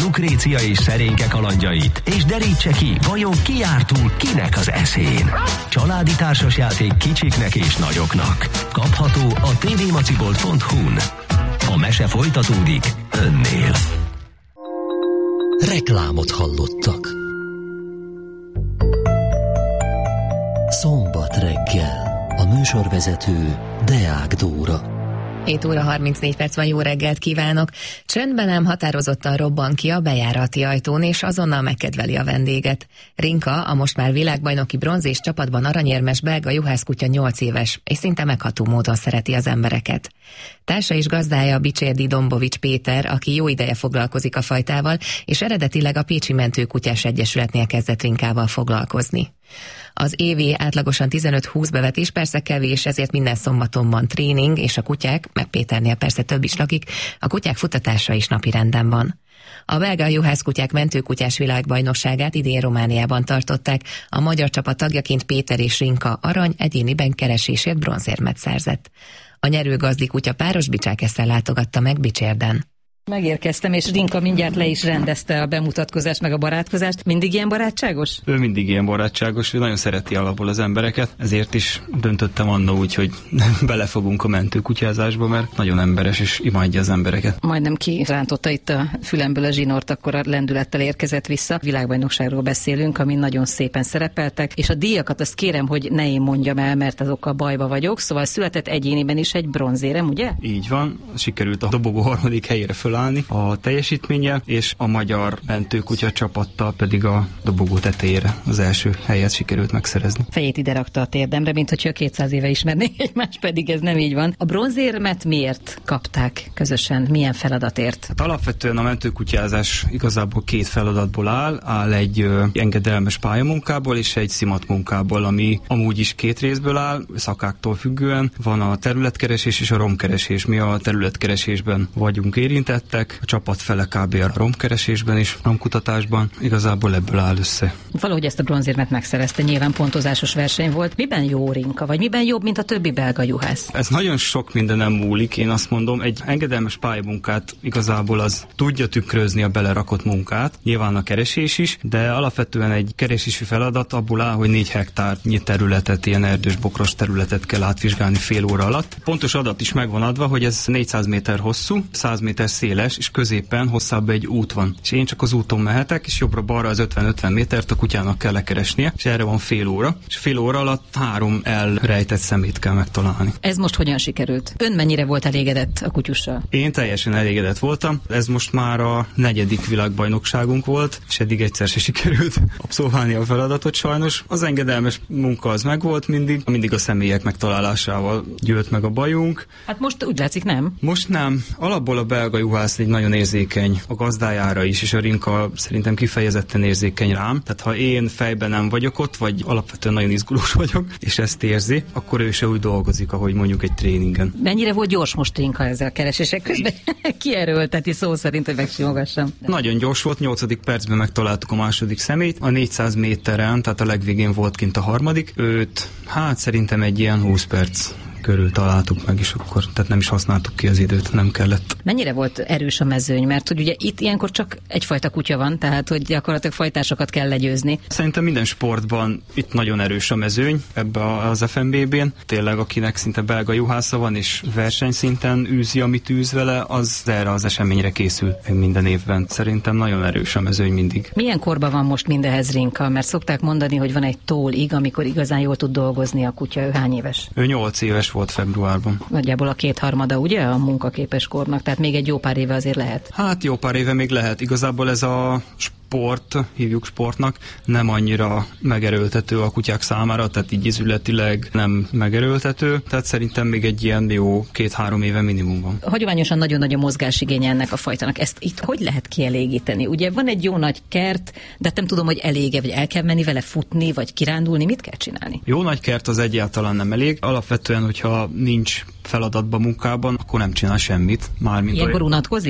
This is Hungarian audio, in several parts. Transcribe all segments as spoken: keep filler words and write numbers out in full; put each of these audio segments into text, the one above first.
Lukrécia és Szerénke kalandjait, és derítse ki, vajon ki járt túl kinek az eszén. Családi társasjáték kicsiknek és nagyoknak. Kapható a tvmacibolt pont hu-n. A mese folytatódik önnél. Reklámot hallottak. Szombat reggel. A műsorvezető Deák Dóra. hét óra harmincnégy perc van, jó reggelt kívánok! Csendben ám határozottan robban ki a bejárati ajtón, és azonnal megkedveli a vendéget. Rinka, a most már világbajnoki bronz és csapatban aranyérmes belga juhászkutya nyolc éves, és szinte megható módon szereti az embereket. Társa és gazdája Bicsérdi Dombovics Péter, aki jó ideje foglalkozik a fajtával, és eredetileg a Pécsi Mentőkutyás Egyesületnél kezdett Rinkával foglalkozni. Az évi átlagosan tizenöt-húsz bevetés persze kevés, ezért minden szombaton van tréning, és a kutyák, meg Péternél persze több is lakik, a kutyák futtatása is napirenden van. A belga juhászkutyák mentőkutyás világbajnokságát idén Romániában tartották, a magyar csapat tagjaként Péter és Rinka arany, egyéniben keresésért bronzérmet szerzett. A nyerő gazdi kutya páros Bicsák Eszter látogatta meg Bicsérden. Megérkeztem, és Rinka mindjárt le is rendezte a bemutatkozást, meg a barátkozást. Mindig ilyen barátságos? Ő mindig ilyen barátságos, ő nagyon szereti alapból az embereket, ezért is döntöttem annó úgy, hogy belefogunk a mentőkutyázásba, mert nagyon emberes, és imádja az embereket. Majdnem kirántotta itt a fülemből a zsinort, akkor a lendülettel érkezett vissza. Világbajnokságról beszélünk, amin nagyon szépen szerepeltek, és a díjakat azt kérem, hogy ne én mondjam el, mert azokkal bajba vagyok, szóval született egyéniben is egy bronzérem, ugye? Így van, sikerült a dobogó harmadik helyére föl a teljesítménye, és a magyar mentőkutya csapattal pedig a dobogó tetejére az első helyet sikerült megszerezni. Fejét ide rakta a térdemre, mint hogyha kétszáz éve ismernék egymást, pedig ez nem így van. A bronzérmet miért kapták közösen? Milyen feladatért? Hát alapvetően a mentőkutyázás igazából két feladatból áll. Áll egy ö, engedelmes pályamunkából és egy szimatmunkából, ami amúgy is két részből áll, szakáktól függően. Van a területkeresés és a romkeresés. Mi a területkeresésben vagyunk érintett, a csapat fele kb. A romkeresésben is, romkutatásban. Igazából ebből áll össze. Valahogy ezt a bronzérmet megszerezte, nyilván pontozásos verseny volt. Miben jó Rinka, vagy miben jobb, mint a többi belga juhász? Ez nagyon sok mindenem múlik, én azt mondom, egy engedelmes pályamunkát igazából az tudja tükrözni a belerakott munkát, nyilván a keresés is, de alapvetően egy keresési feladat abból áll, hogy négy hektárnyi területet, ilyen erdős bokros területet kell átvizsgálni fél óra alatt. Pontos adat is megvan adva, hogy ez négyszáz méter hosszú, száz méter széles, és középen hosszább egy út van. És én csak az úton mehetek, és jobbra-balra az ötven-ötven métert a kutyának kell lekeresnie, és erre van fél óra, és fél óra alatt három elrejtett szemét kell megtalálni. Ez most hogyan sikerült? Ön mennyire volt elégedett a kutyussal? Én teljesen elégedett voltam. Ez most már a negyedik világbajnokságunk volt, és eddig egyszer se sikerült abszolválni a feladatot sajnos. Az engedelmes munka az megvolt mindig, mindig a személyek megtalálásával gyűlt meg a bajunk. Hát most úgy látszik, nem? Most nem. Alapból a belga juhász egy nagyon érzékeny a gazdájára is, és a Rinka szerintem kifejezetten érzékeny rám. Tehát ha én fejben nem vagyok ott, vagy alapvetően nagyon izgulós vagyok, és ezt érzi, akkor ő se úgy dolgozik, ahogy mondjuk egy tréningen. Mennyire volt gyors most Rinka ezzel a keresések közben? Kierőlteti szó szerint, hogy megsimogassam. Nagyon gyors volt, nyolcadik percben megtaláltuk a második szemét. A négyszáz méteren, tehát a legvégén volt kint a harmadik. Őt, hát szerintem egy ilyen húsz perc körül találtuk meg, és akkor, tehát nem is használtuk ki az időt, nem kellett. Mennyire volt erős a mezőny? Mert hogy ugye itt ilyenkor csak egyfajta kutya van, tehát hogy gyakorlatilag fajtásokat kell legyőzni. Szerintem minden sportban itt nagyon erős a mezőny, ebbe az ef em bé bén. Tényleg, akinek szinte belga juhásza van, és versenyszinten űzi, amit űz vele, az erre az eseményre készül minden évben. Szerintem nagyon erős a mezőny mindig. Milyen korban van most mindehez Rinka? Mert szokták mondani, hogy van egy tólig, amikor igazán jól tud dolgozni a kutya. Ő hány éves? Ő nyolc éves volt februárban. Nagyjából a kétharmada, ugye, a munkaképes kornak, tehát még egy jó pár éve azért lehet. Hát jó pár éve még lehet. Igazából ez a sport, hívjuk sportnak, nem annyira megerőltető a kutyák számára, tehát így izületileg nem megerőltető, tehát szerintem még egy ilyen jó két-három éve minimum van. Hagyományosan nagyon nagy a mozgásigénye ennek a fajtának. Ezt itt hogy lehet kielégíteni? Ugye van egy jó nagy kert, de nem tudom, hogy elége, vagy el kell menni vele futni, vagy kirándulni, mit kell csinálni? Jó nagy kert az egyáltalán nem elég. Alapvetően, hogyha nincs feladatban, munkában, akkor nem csinál semmit. Mármint ilyenkor unatkozik?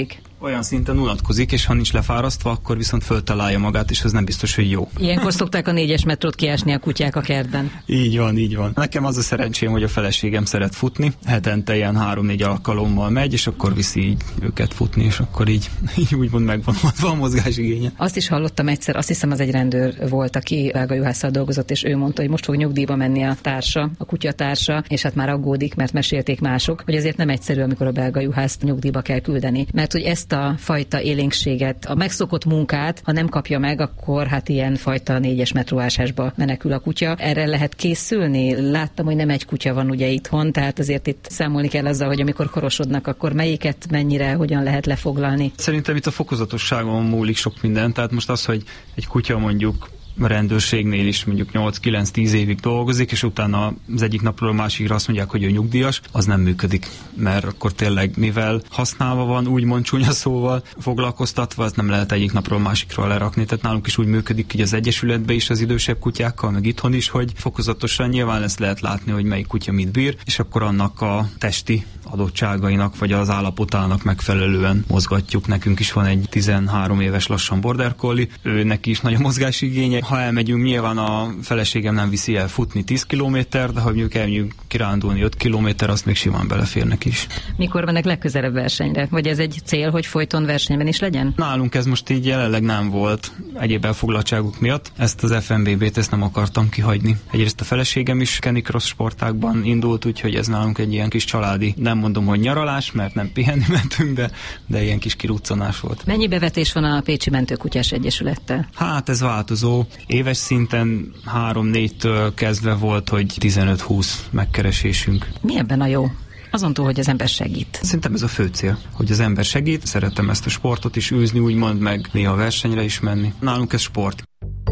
olyan szinten unatkozik, és ha nincs lefárasztva, akkor viszont föltalálja magát, és ez nem biztos, hogy jó. Ilyenkor szokták a négyes metrót kiásni a kutyák a kertben. Így van, így van. Nekem az a szerencsém, hogy a feleségem szeret futni, hetente ilyen három-négy alkalommal megy, és akkor viszi így őket futni, és akkor így, így úgymond megvan a mozgásigénye. Azt is hallottam egyszer, azt hiszem az egy rendőr volt, aki belgajuhásszal dolgozott, és ő mondta, hogy most fog nyugdíjba menni a társa, a kutyatársa, és hát már aggódik, mert mesélték mások, hogy ezért nem egyszerű, amikor a belgajuhászt nyugdíjba kell küldeni. Mert hogy ezt a fajta élénkséget, a megszokott munkát, ha nem kapja meg, akkor hát ilyen fajta négyes metróásásba menekül a kutya. Erre lehet készülni? Láttam, hogy nem egy kutya van ugye itthon, tehát azért itt számolni kell azzal, hogy amikor korosodnak, akkor melyiket mennyire, hogyan lehet lefoglalni. Szerintem itt a fokozatosságon múlik sok minden, tehát most az, hogy egy kutya mondjuk a rendőrségnél is mondjuk nyolc-kilenc-tíz évig dolgozik, és utána az egyik napról a másikra azt mondják, hogy ő nyugdíjas, az nem működik, mert akkor tényleg, mivel használva van, úgymond csúnya szóval foglalkoztatva, az nem lehet egyik napról a másikra lerakni. Tehát nálunk is úgy működik, így az egyesületben is az idősebb kutyákkal, meg itthon is, hogy fokozatosan nyilván ezt lehet látni, hogy melyik kutya mit bír, és akkor annak a testi adottságainak, vagy az állapotának megfelelően mozgatjuk. Nekünk is van egy tizenhárom éves lassan border collie, ő neki is nagy a mozgásigénye. Ha elmegyünk, nyilván a feleségem nem viszi el futni tíz kilométer, de ha mondjuk elmegyünk kirándulni öt kilométer, azt még simán beleférnek is. Mikor mennek legközelebb versenyre? Vagy ez egy cél, hogy folyton versenyben is legyen? Nálunk ez most így jelenleg nem volt egyéb elfoglaltságuk miatt. Ezt az ef em bé bé-t ezt nem akartam kihagyni. Egyrészt a feleségem is canicross sportákban indult, úgyhogy ez nálunk egy ilyen kis családi, nem mondom, hogy nyaralás, mert nem pihenni mentünk, de, de ilyen kis kiruccanás volt. Mennyi bevetés van a Pécsi Mentőkutyás Egyesülettel? Hát ez változó. Éves szinten három-négytől kezdve volt, hogy tizenöt-húsz megkeresésünk. Mi ebben a jó? Azon túl, hogy az ember segít. Szerintem ez a fő cél, hogy az ember segít. Szeretem ezt a sportot is űzni, úgymond, meg néha versenyre is menni. Nálunk ez sport.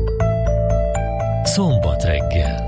Szombat reggel.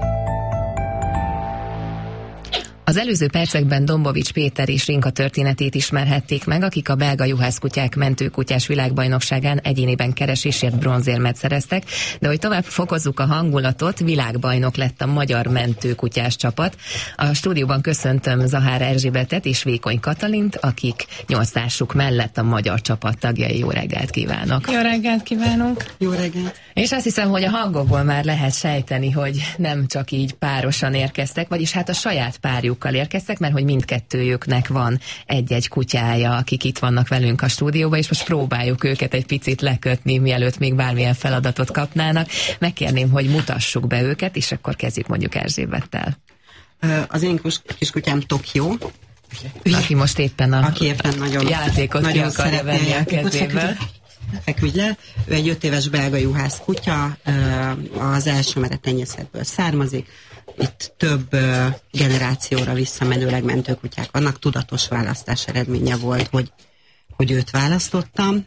Az előző percekben Dombovics Péter és Rinka történetét ismerhették meg, akik a belga juhászkutyák mentőkutyás világbajnokságán egyéniben keresésért bronzérmet szereztek, de hogy tovább fokozzuk a hangulatot, világbajnok lett a magyar mentőkutyás csapat. A stúdióban köszöntöm Zahár Erzsébetet és Vékony Katalint, akik nyolc társuk mellett a magyar csapat tagjai. Jó reggelt kívánok! Jó reggelt kívánunk! Jó reggelt! És azt hiszem, hogy a hangokból már lehet sejteni, hogy nem csak így párosan érkeztek, vagyis hát a saját párjukkal érkeztek, mert hogy mindkettőjüknek van egy-egy kutyája, akik itt vannak velünk a stúdióban, és most próbáljuk őket egy picit lekötni, mielőtt még bármilyen feladatot kapnának. Megkérném, hogy mutassuk be őket, és akkor kezdjük mondjuk Erzsébettel. Az én kiskutyám Tokió. Aki most éppen a aki éppen nagyon, játékot nagyon ki akarja venni a kezéből. Feküdj le. Ő egy öt éves belga juhász kutya, az első meretenyészetből származik. Itt több generációra visszamenőleg mentőkutyák. Annak tudatos választás eredménye volt, hogy, hogy őt választottam.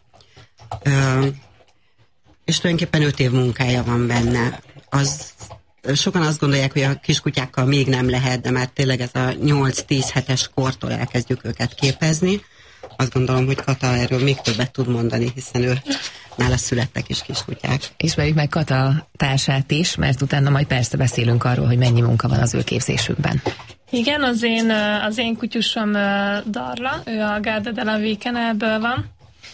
És tulajdonképpen öt év munkája van benne. Az, sokan azt gondolják, hogy a kiskutyákkal még nem lehet, de már tényleg ez a nyolc-tíz hetes kortól elkezdjük őket képezni. Azt gondolom, hogy Kata erről még többet tud mondani, hiszen ő nála születtek is kiskutyák. Ismerjük meg Kata társát is, mert utána majd persze beszélünk arról, hogy mennyi munka van az ő képzésükben. Igen, az én, az én kutyusom Darla, ő a Garde de la Vikenelből van.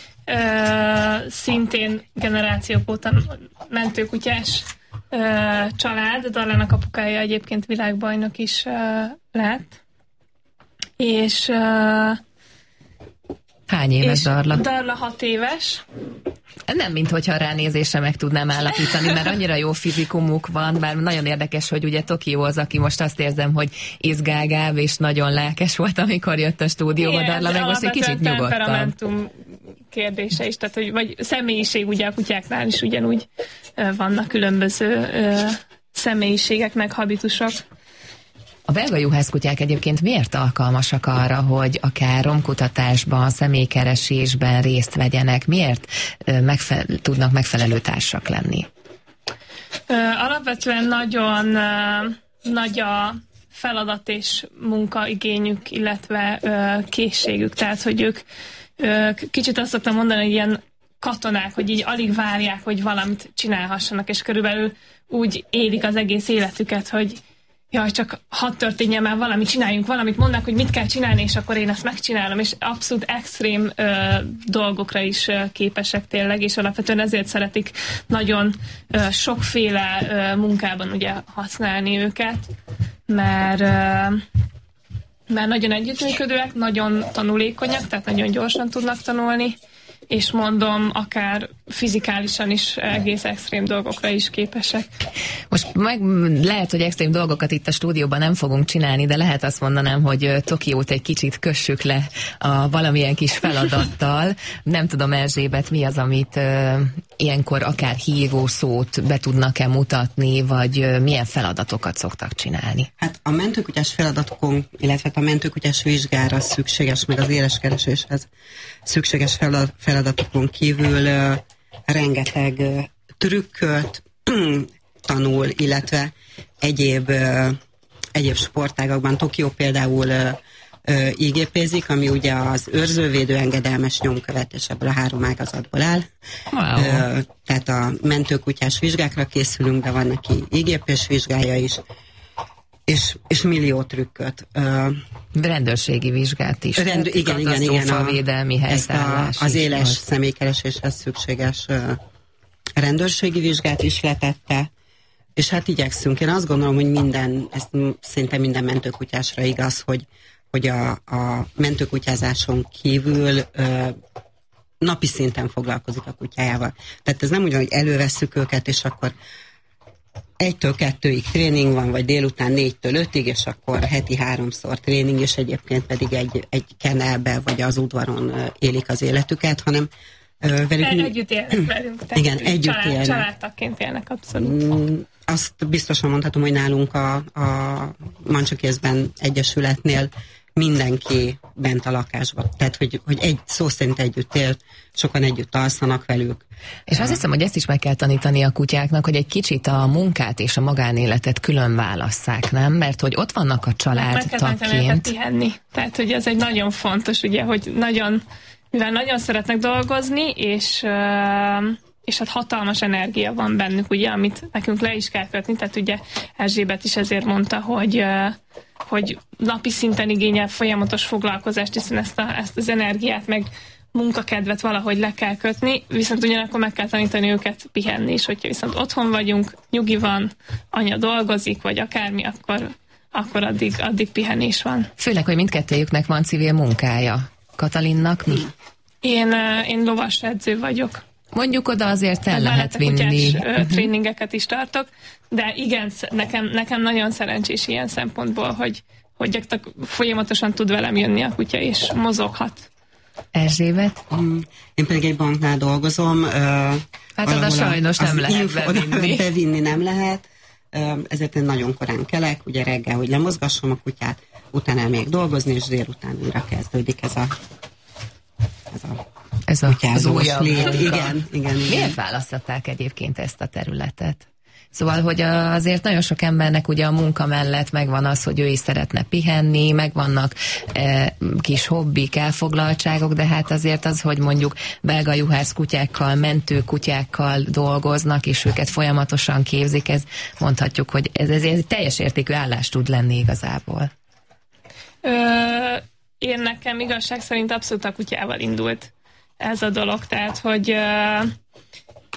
Szintén generációk óta mentőkutyás család. Darlának apukája egyébként világbajnok is lett. És hány éves és Darla? Darla hat éves. Nem, mint hogyha ránézésre meg tudnám állapítani, mert annyira jó fizikumuk van, bár nagyon érdekes, hogy ugye Tokió az, aki most azt érzem, hogy izgágább és nagyon lelkes volt, amikor jött a stúdióba, Darla meg most egy kicsit nyugodtabb. Temperamentum kérdése is, tehát hogy vagy személyiség, ugye a kutyáknál is ugyanúgy vannak különböző személyiségek, meg habitusok. A belga juhászkutyák egyébként miért alkalmasak arra, hogy akár romkutatásban, személykeresésben részt vegyenek? Miért megfe- tudnak megfelelő társak lenni? Alapvetően nagyon nagy a feladat és munkaigényük, illetve készségük. Tehát, hogy ők kicsit azt szoktam mondani, hogy ilyen katonák, hogy így alig várják, hogy valamit csinálhassanak, és körülbelül úgy élik az egész életüket, hogy jaj, csak hadd történjen már valami, csináljunk valamit, mondnak, hogy mit kell csinálni, és akkor én ezt megcsinálom, és abszolút extrém ö, dolgokra is ö, képesek tényleg, és alapvetően ezért szeretik nagyon ö, sokféle ö, munkában ugye használni őket, mert, ö, mert nagyon együttműködőek, nagyon tanulékonyak, tehát nagyon gyorsan tudnak tanulni, és mondom, akár fizikálisan is egész extrém dolgokra is képesek. Most meg lehet, hogy extrém dolgokat itt a stúdióban nem fogunk csinálni, de lehet azt mondanám, hogy Tokiót egy kicsit kössük le a valamilyen kis feladattal. Nem tudom, Erzsébet, mi az, amit uh, ilyenkor akár hívó szót be tudnak-e mutatni, vagy uh, milyen feladatokat szoktak csinálni? Hát a mentőkutyás feladatokon, illetve a mentőkutyás vizsgára szükséges, meg az éleskereséshez szükséges feladatokon kívül uh, rengeteg uh, trükköt tanul, illetve egyéb, uh, egyéb sportágakban. Tokió például uh, uh, í gé pézik, ami ugye az őrzővédő engedelmes nyomkövetés, ebből a három ágazatból áll. Wow. Uh, tehát a mentőkutyás vizsgákra készülünk, de van neki í gé pés vizsgája is, és, és millió trükköt. Uh, Rendőrségi vizsgát is. Rend, igen, igen, igen. A, védelmi helyszállás a, az is éles volt. személykereséshez szükséges uh, rendőrségi vizsgát is letette, és hát igyekszünk. Én azt gondolom, hogy minden, ez szinte minden mentőkutyásra igaz, hogy, hogy a, a mentőkutyázáson kívül uh, napi szinten foglalkozik a kutyájával. Tehát ez nem úgy van, hogy elővesszük őket, és akkor egytől kettőig tréning van, vagy délután négytől ötig, és akkor heti háromszor tréning, és egyébként pedig egy, egy kennelbe, vagy az udvaron élik az életüket, hanem uh, velük... El, együtt élnek velünk. Igen, együtt család, élnek. Családtagként élnek, abszolút. Azt biztosan mondhatom, hogy nálunk a, a Mancsakézben Egyesületnél mindenki bent a lakásban. Tehát, hogy, hogy egy szó szerint együtt él, sokan együtt alszanak velük. És azt hiszem, hogy ezt is meg kell tanítani a kutyáknak, hogy egy kicsit a munkát és a magánéletet külön válasszák, nem? Mert hogy ott vannak a családtagként. pihenni. Tehát, hogy ez egy nagyon fontos, ugye, hogy nagyon, mivel nagyon szeretnek dolgozni, és, és hát hatalmas energia van bennük, ugye, amit nekünk le is kell kötni. Tehát ugye Erzsébet is ezért mondta, hogy hogy napi szinten igényel folyamatos foglalkozást, hiszen ezt, a, ezt az energiát meg munkakedvet valahogy le kell kötni, viszont ugyanakkor meg kell tanítani őket pihenni is, hogyha viszont otthon vagyunk, nyugi van, anya dolgozik, vagy akármi, akkor, akkor addig, addig pihenés van. Főleg, hogy mindkettőjüknek van civil munkája. Katalinnak mi? Én, én lovas edző vagyok. Mondjuk oda azért el lehet vinni. Uh-huh. Tréningeket is tartok, de igen, nekem, nekem nagyon szerencsés ilyen szempontból, hogy, hogy folyamatosan tud velem jönni a kutya, és mozoghat. Erzsébet? Én pedig egy banknál dolgozom. Hát oda sajnos nem lehet bevinni. Bevinni nem lehet, ezért én nagyon korán kelek, ugye reggel, hogy lemozgassam a kutyát, utána még dolgozni, és délután újra kezdődik ez a ez a Ez a, az újabb lét. Igen, igen, igen. Miért választották egyébként ezt a területet? Szóval, hogy azért nagyon sok embernek ugye a munka mellett megvan az, hogy ő is szeretne pihenni, megvannak e, kis hobbik, elfoglaltságok, de hát azért az, hogy mondjuk belga juhász kutyákkal, mentő kutyákkal dolgoznak, és őket folyamatosan képzik, ez mondhatjuk, hogy ez, ez egy teljes értékű állás tud lenni igazából. Ö, én nekem igazság szerint abszolút a kutyával indult ez a dolog, tehát, hogy,